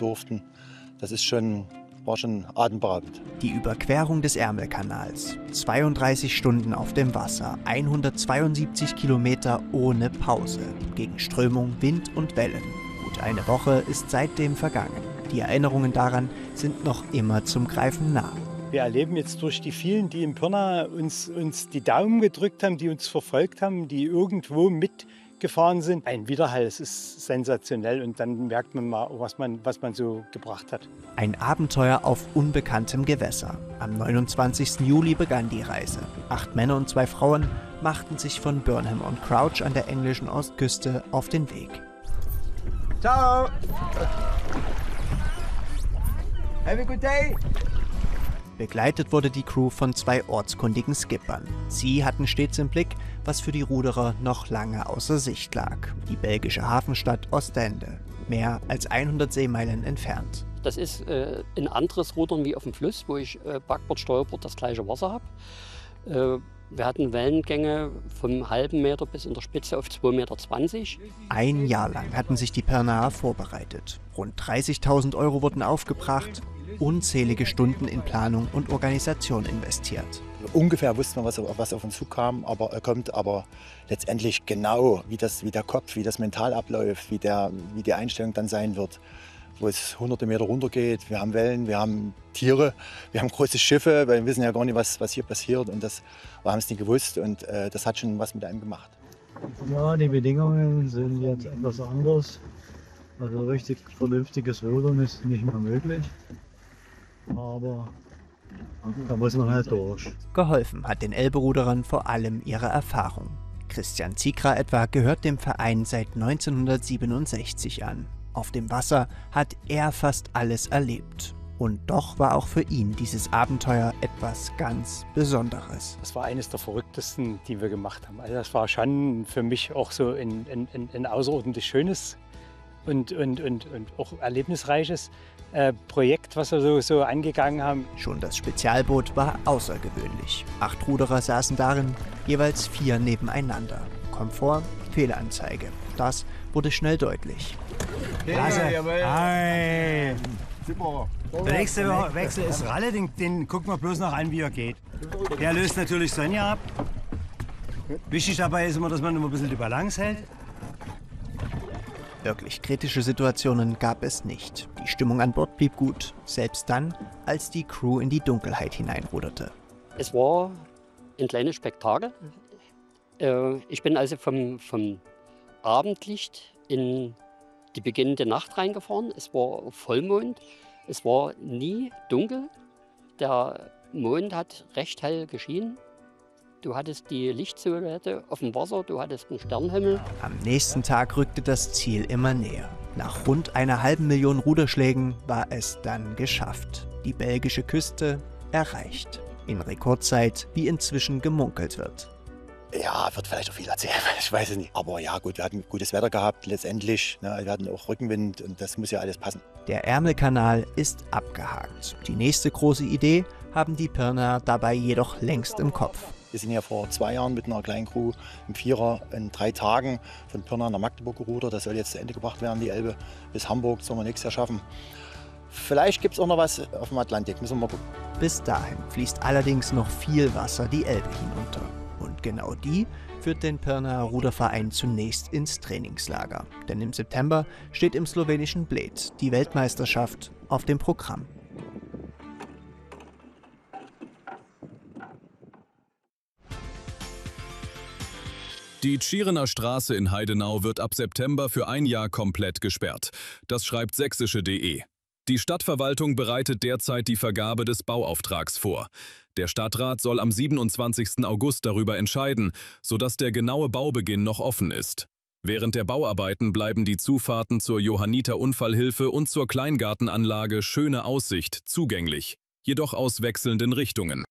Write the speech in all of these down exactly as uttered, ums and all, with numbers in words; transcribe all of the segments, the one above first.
durften. Das ist schon, war schon atemberaubend. Die Überquerung des Ärmelkanals. zweiunddreißig Stunden auf dem Wasser, hundertzweiundsiebzig Kilometer ohne Pause. Gegen Strömung, Wind und Wellen. Gut eine Woche ist seitdem vergangen. Die Erinnerungen daran sind noch immer zum Greifen nah. Wir erleben jetzt durch die vielen, die in Pirna uns, uns die Daumen gedrückt haben, die uns verfolgt haben, die irgendwo mitgefahren sind, ein Widerhall. Es ist sensationell und dann merkt man mal, was man, was man so gebracht hat. Ein Abenteuer auf unbekanntem Gewässer. Am neunundzwanzigsten Juli begann die Reise. Acht Männer und zwei Frauen machten sich von Burnham und Crouch an der englischen Ostküste auf den Weg. Ciao! Have a good day! Begleitet wurde die Crew von zwei ortskundigen Skippern. Sie hatten stets im Blick, was für die Ruderer noch lange außer Sicht lag. Die belgische Hafenstadt Ostende, mehr als hundert Seemeilen entfernt. Das ist äh, ein anderes Rudern wie auf dem Fluss, wo ich äh, Backbord, Steuerbord das gleiche Wasser habe. Äh, wir hatten Wellengänge vom halben Meter bis in der Spitze auf zwei Meter zwanzig. Ein Jahr lang hatten sich die Pirnaer vorbereitet. Rund dreißigtausend Euro wurden aufgebracht, unzählige Stunden in Planung und Organisation investiert. Ungefähr wussten wir, was, was auf uns zukam, aber, äh, kommt, aber letztendlich genau, wie, das, wie der Kopf, wie das mental abläuft, wie, der, wie die Einstellung dann sein wird, wo es hunderte Meter runter geht. Wir haben Wellen, wir haben Tiere, wir haben große Schiffe, weil wir wissen ja gar nicht, was, was hier passiert und das, wir haben es nicht gewusst und äh, das hat schon was mit einem gemacht. Ja, die Bedingungen sind jetzt etwas anders. Also richtig vernünftiges Rudern ist nicht mehr möglich. Aber da muss man halt durch. Geholfen hat den Elberuderern vor allem ihre Erfahrung. Christian Zikra etwa gehört dem Verein seit neunzehnhundertsiebenundsechzig an. Auf dem Wasser hat er fast alles erlebt. Und doch war auch für ihn dieses Abenteuer etwas ganz Besonderes. Das war eines der verrücktesten, die wir gemacht haben. Also das war schon für mich auch so ein, ein, ein außerordentlich schönes und, und, und, und auch erlebnisreiches äh, Projekt, was wir so, so angegangen haben. Schon das Spezialboot war außergewöhnlich. Acht Ruderer saßen darin, jeweils vier nebeneinander. Komfort, Fehlanzeige. Das wurde schnell deutlich. Klasse. Hey. Super. Der nächste Wechsel ist Ralle, den, den gucken wir bloß noch an, wie er geht. Der löst natürlich Sonja ab. Wichtig dabei ist immer, dass man immer ein bisschen die Balance hält. Wirklich kritische Situationen gab es nicht. Die Stimmung an Bord blieb gut, selbst dann, als die Crew in die Dunkelheit hineinruderte. Es war ein kleines Spektakel. Ich bin also vom, vom Abendlicht in die beginnende Nacht reingefahren. Es war Vollmond, es war nie dunkel. Der Mond hat recht hell geschienen. Du hattest die Lichtsilhouette auf dem Wasser, du hattest einen Sternenhimmel. Am nächsten Tag rückte das Ziel immer näher. Nach rund einer halben Million Ruderschlägen war es dann geschafft. Die belgische Küste erreicht. In Rekordzeit, wie inzwischen gemunkelt wird. Ja, wird vielleicht auch viel erzählen, ich weiß es nicht. Aber ja gut, wir hatten gutes Wetter gehabt letztendlich. Ne, wir hatten auch Rückenwind und das muss ja alles passen. Der Ärmelkanal ist abgehakt. Die nächste große Idee haben die Pirnaer dabei jedoch längst im Kopf. Wir sind ja vor zwei Jahren mit einer kleinen Crew im Vierer in drei Tagen von Pirna nach Magdeburg gerudert. Das soll jetzt zu Ende gebracht werden, die Elbe bis Hamburg, sollen wir nächstes Jahr schaffen. Vielleicht gibt es auch noch was auf dem Atlantik, müssen wir mal gucken. Bis dahin fließt allerdings noch viel Wasser die Elbe hinunter. Und genau die führt den Pirnaer Ruderverein zunächst ins Trainingslager. Denn im September steht im slowenischen Bled die Weltmeisterschaft auf dem Programm. Die Tschierener Straße in Heidenau wird ab September für ein Jahr komplett gesperrt. Das schreibt sächsische punkt de. Die Stadtverwaltung bereitet derzeit die Vergabe des Bauauftrags vor. Der Stadtrat soll am siebenundzwanzigsten August darüber entscheiden, sodass der genaue Baubeginn noch offen ist. Während der Bauarbeiten bleiben die Zufahrten zur Johanniter Unfallhilfe und zur Kleingartenanlage Schöne Aussicht zugänglich, jedoch aus wechselnden Richtungen.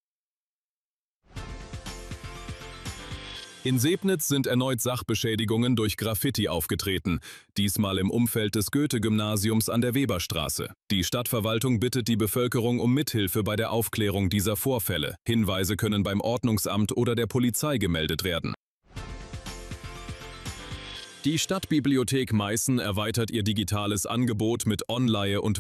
In Sebnitz sind erneut Sachbeschädigungen durch Graffiti aufgetreten, diesmal im Umfeld des Goethe-Gymnasiums an der Weberstraße. Die Stadtverwaltung bittet die Bevölkerung um Mithilfe bei der Aufklärung dieser Vorfälle. Hinweise können beim Ordnungsamt oder der Polizei gemeldet werden. Die Stadtbibliothek Meißen erweitert ihr digitales Angebot mit Onleihe und